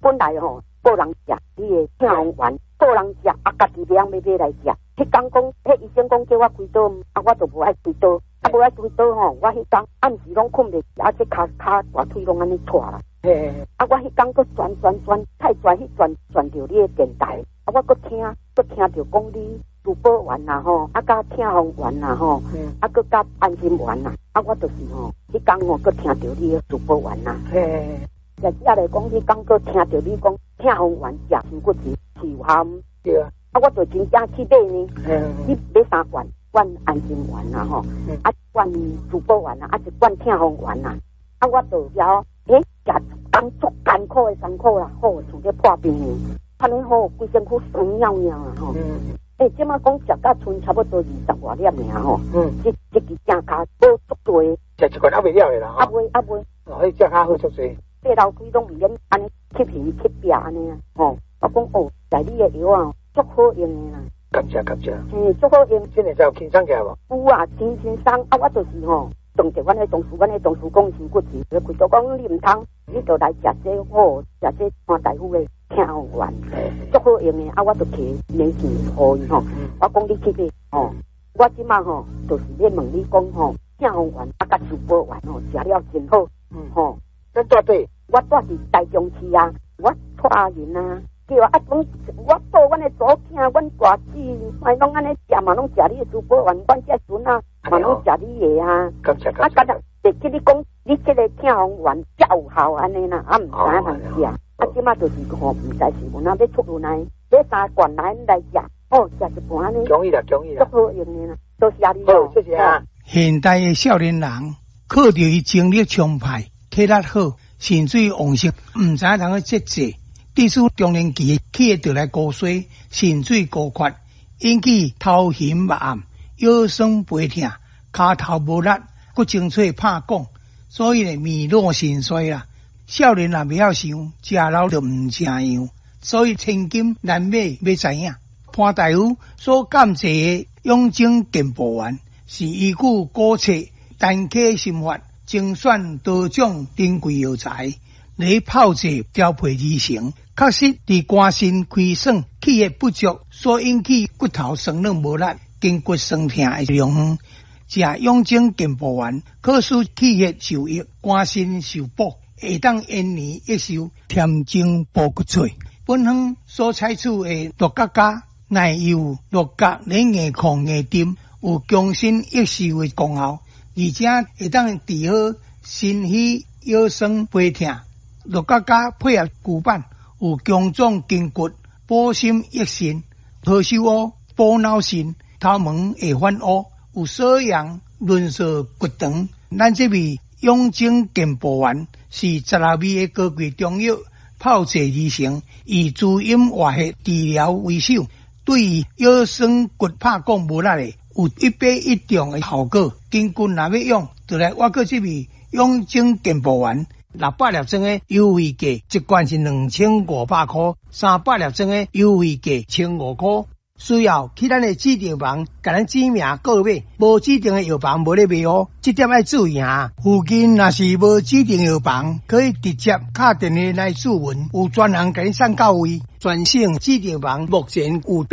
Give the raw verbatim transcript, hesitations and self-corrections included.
本来吼无人食，你的痛风丸无人食，啊家己买买买来食。迄讲讲，迄医生讲叫我开刀，啊我就无爱开刀，啊无爱开刀吼，我迄讲暗时拢困袂，啊这骹骹大腿拢安尼拖啦。嘿，啊我迄讲佫转转转，太转迄转转到你的电台，啊我佫听佫听到讲你珠宝丸啦吼，啊甲痛风丸啦吼，啊佫甲安心丸啦，啊我就是吼，迄讲吼佫听到你的珠宝丸啦。嘿，也只来讲，迄讲佫听到你讲痛风丸食身骨质是有效。对啊。啊，我就真正去买呢。嗯。你买三罐，罐安心丸啦吼，嗯、啊罐珠宝丸啦，啊一罐痛风丸啦。啊，我就了，诶，食工作艰苦的辛苦啦，好像咧破病呢。安尼吼，规身躯酸尿尿啦吼。嗯。诶，即马讲食到剩差不多二十外粒尔吼。嗯。即即支正骹无足多。食一罐还袂了的啦。啊袂啊袂。哦，迄正骹好足济。爬楼梯拢毋免安尼吸皮吸壁安尼啊。吼，我讲哦，在你的药啊。足好用的啦，感谢感谢。嗯，足好用。现在才有轻松起来无？有啊，真轻松。啊，我就是吼，当着阮的同事，阮的同事讲身骨质，就开刀讲你唔通，你就来食这好，食这潘大夫的痛风丸，足好用的。啊，我就摕年钱互伊吼。我讲你去买吼，我即马吼就是要问你讲吼，痛风丸啊甲珠宝丸吼，食了真好。嗯吼，咱住底？我住伫台中市啊，我拖人啊。对啊，啊，讲我做阮的祖囝，阮大姊，哎，拢安尼食嘛，拢食你的珠宝丸，阮这孙啊，嘛拢食你的啊。感谢感谢。啊，今日会记你讲，你这个痛风丸才有效安尼啦，啊，唔知影通食。啊，即马就是吼，唔知是阮啊要出入来，买三罐来来食，哦，食一盘呢。恭喜啦，恭喜啦，足好用的啦，多谢你哦。谢谢啊。现代的少年人靠着伊精力充沛，体力好，肾水旺盛，唔知影通去节制。致使中年期起得来高水、肾水高缺，引起头晕目暗、腰酸背痛、骹头无力，骨精髓拍讲，所以呢面露肾衰啦。少年人不晓想，食老就唔正样，所以千金难买要知影。潘大夫所感谢的养精健步丸，是依据古册单科心法精选多种珍贵药材来炮制调配而成。确实，伫肝肾亏损、气血不足所引起骨头酸软无力、筋骨酸痛的状况，食养精健步丸，可使气血受益、肝肾受补，会当延年益寿、添精补骨髓。本方所采取的鹿角胶，乃有鹿角来硬抗硬丁，有强身益寿的功效，而且会当治好心虚、腰酸背痛。鹿角胶配合骨板。有强壮筋骨、补心益肾、何首乌、补脑肾、头毛会反乌，有瘙痒、润燥骨肠。咱这味养精健步丸是十二味的高贵中药，炮制而成，以滋阴活血、治疗为首，对于腰酸骨拍讲无力的，有一百一中的效果。根据若要用，就来我个这味养精健步丸。六百粒装的优惠价，一罐是两千五百块；三百粒装的优惠价千五块。需要去咱的指定房，甲咱指名购买。无指定的药房无咧卖哦，这点要注意哈。附近若是无指定药房，可以直接打电话来咨询，有专人甲你送到位。全省指定房目前有